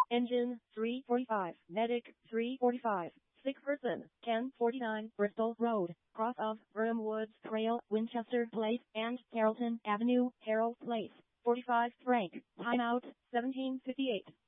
Engine 345, Medic 345. Sick person 1049 Bristol Road, cross of Burnham Woods Trail, Winchester Place, and Carrollton Avenue, Harrow Place. 45 Frank. Timeout 1758.